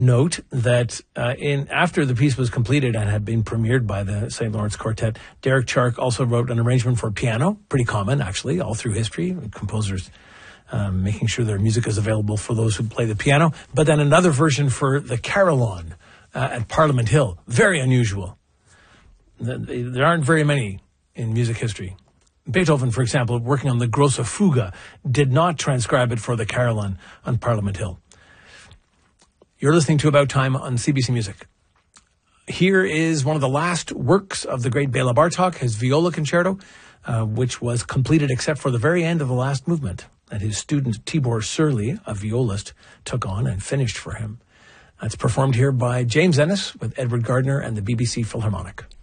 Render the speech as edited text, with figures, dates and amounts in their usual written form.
note that after the piece was completed and had been premiered by the St. Lawrence Quartet, Derek Chark also wrote an arrangement for piano, pretty common actually, all through history, composers making sure their music is available for those who play the piano, but then another version for the carillon at Parliament Hill, very unusual. There aren't very many in music history. Beethoven, for example, working on the Grosse Fuge, did not transcribe it for the carillon on Parliament Hill. You're listening to About Time on CBC Music. Here is one of the last works of the great Bela Bartok, his viola concerto, which was completed except for the very end of the last movement that his student Tibor Surly, a violist, took on and finished for him. It's performed here by James Ennis with Edward Gardner and the BBC Philharmonic.